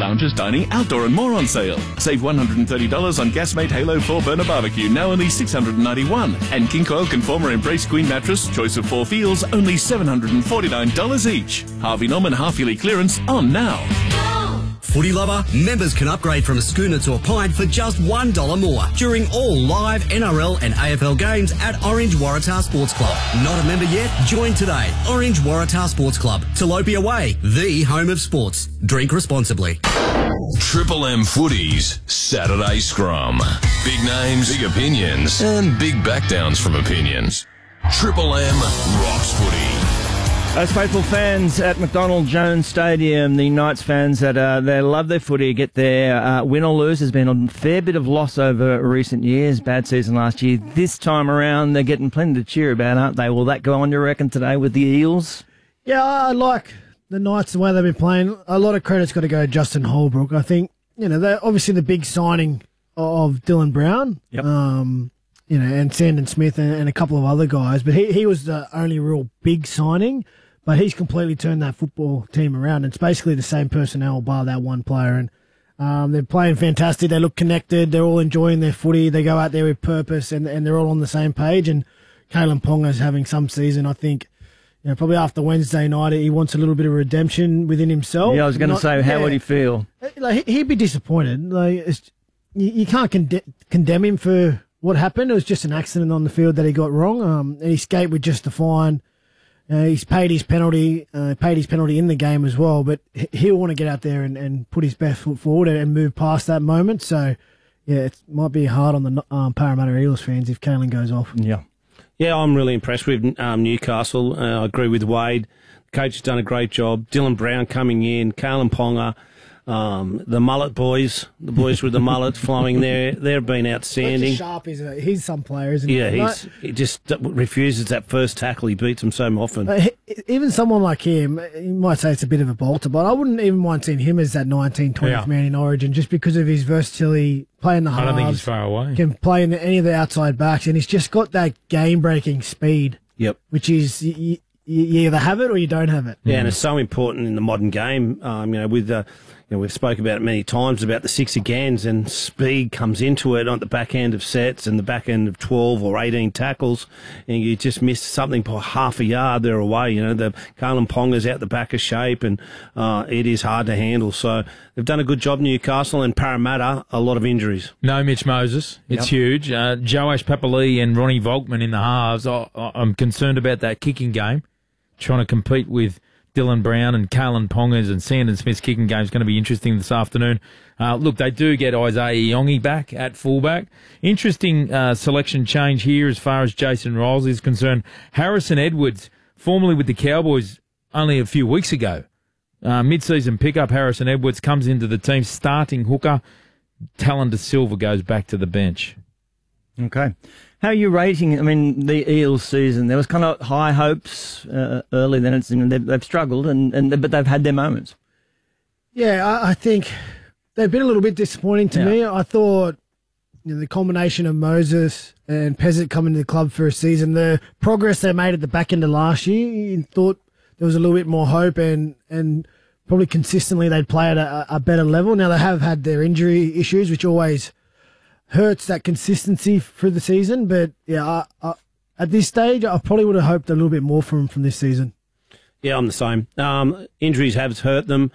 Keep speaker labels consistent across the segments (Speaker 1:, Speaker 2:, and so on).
Speaker 1: lounges, dining, outdoor and more on sale. Save $130 on Gasmate Halo 4-burner barbecue, now only $691. And King Coil Conformer Embrace Queen mattress, choice of 4 feels, only $749 each. Harvey Norman half-yearly clearance on now.
Speaker 2: Footy lover, members can upgrade from a schooner to a pint for just $1 more during all live NRL and AFL games at Orange Waratah Sports Club. Not a member yet? Join today. Orange Waratah Sports Club. Tilapia Way, the home of sports. Drink responsibly.
Speaker 3: Triple M Footies Saturday Scrum. Big names, big opinions, and big backdowns from opinions. Triple M rocks footy.
Speaker 4: Those faithful fans at McDonald Jones Stadium, the Knights fans that they love their footy, get their win or lose. There's been a fair bit of loss over recent years. Bad season last year. This time around, they're getting plenty to cheer about, aren't they? Will that go on, you reckon, today with the Eels?
Speaker 5: Yeah, I like the Knights, the way they've been playing. A lot of credit's got to go to Justin Holbrook. I think, they're obviously the big signing of Dylan Brown.
Speaker 4: Yep.
Speaker 5: And Sandon Smith and a couple of other guys. But he was the only real big signing. But he's completely turned that football team around. It's basically the same personnel bar that one player. And they're playing fantastic. They look connected. They're all enjoying their footy. They go out there with purpose, and they're all on the same page. And Kalen Ponga's having some season, I think. Probably after Wednesday night, he wants a little bit of redemption within himself.
Speaker 4: Yeah, I was going to say, how would he feel?
Speaker 5: He'd be disappointed. You can't condemn him for what happened. It was just an accident on the field that he got wrong. And he escaped with just a fine. He's paid his penalty in the game as well, but he'll want to get out there and put his best foot forward and move past that moment. So, yeah, it might be hard on the Parramatta Eels fans if Kalen goes off.
Speaker 6: Yeah, I'm really impressed with Newcastle. I agree with Wade. The coach has done a great job. Dylan Brown coming in, Kalen Ponga, the mullet boys, the boys with the mullet flowing there, they've been outstanding.
Speaker 5: Sharp, he's some player, isn't he?
Speaker 6: Yeah, he just refuses that first tackle. He beats them so often.
Speaker 5: Even someone like him, you might say it's a bit of a bolter, but I wouldn't even mind seeing him as that 19th, 20th man in Origin just because of his versatility, playing the halves.
Speaker 7: I don't think he's far away.
Speaker 5: Can play in any of the outside backs, and he's just got that game-breaking speed.
Speaker 6: Yep.
Speaker 5: Which is... You either have it or you don't have it.
Speaker 6: Yeah, and it's so important in the modern game. We've spoken about it many times about the 6 agains, and speed comes into it on the back end of sets and the back end of 12 or 18 tackles, and you just miss something by half a yard, they're away. The Kalen Ponga's out the back of shape, and it is hard to handle. So they've done a good job, Newcastle, and Parramatta, a lot of injuries.
Speaker 7: No Mitch Moses. It's huge. Joash Papali'i and Ronnie Volkman in the halves. I'm concerned about that kicking game. Trying to compete with Dylan Brown and Kalen Ponga's and Sandon Smith's kicking game is going to be interesting this afternoon. Look, they do get Isaiah Iongi back at fullback. Interesting selection change here as far as Jason Riles is concerned. Harrison Edwards, formerly with the Cowboys only a few weeks ago. Mid-season pickup, Harrison Edwards comes into the team, starting hooker. Talon De Silva goes back to the bench.
Speaker 4: Okay. How are you rating, the Eels season? There was kind of high hopes early, then they've struggled, but they've had their moments.
Speaker 5: Yeah, I think they've been a little bit disappointing to me. I thought the combination of Moses and Pezzett coming to the club for a season, the progress they made at the back end of last year, you thought there was a little bit more hope and probably consistently they'd play at a better level. Now they have had their injury issues, which always hurts that consistency for the season, but at this stage, I probably would have hoped a little bit more from this season.
Speaker 6: Yeah, I'm the same. Injuries have hurt them.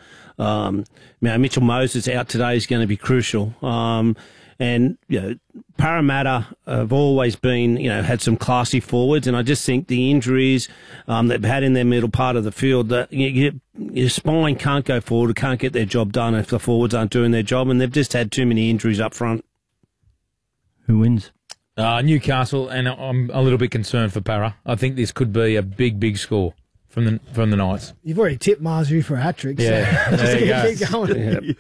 Speaker 6: Mitchell Moses out today is going to be crucial. And Parramatta have always been, had some classy forwards, and I just think the injuries they've had in their middle part of the field, that your spine can't go forward, can't get their job done if the forwards aren't doing their job, and they've just had too many injuries up front.
Speaker 4: Who wins?
Speaker 7: Newcastle, and I'm a little bit concerned for Para. I think this could be a big score from the Knights.
Speaker 5: You've already tipped Marzu for a hat-trick.
Speaker 7: Yeah,
Speaker 5: so
Speaker 7: there you go.
Speaker 5: Keep going.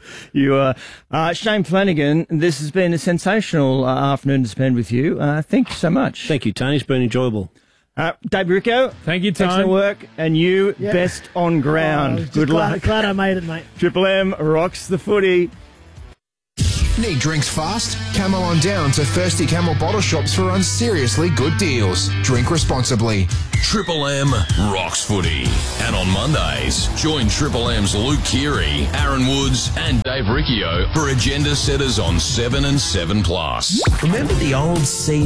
Speaker 4: You Shane Flanagan, this has been a sensational afternoon to spend with you. Thank you so much.
Speaker 6: Thank you, Tony. It's been enjoyable.
Speaker 4: Dave Rico,
Speaker 7: thank you, Tony.
Speaker 4: Excellent work, and you best on ground. Good luck.
Speaker 5: Glad I made it, mate.
Speaker 4: Triple M rocks the footy.
Speaker 8: Need drinks fast? Camel on down to Thirsty Camel bottle shops for seriously good deals. Drink responsibly.
Speaker 3: Triple M rocks footy. And on Mondays, join Triple M's Luke Keary, Aaron Woods and Dave Riccio for Agenda Setters on 7 and 7 Plus.
Speaker 2: Remember the old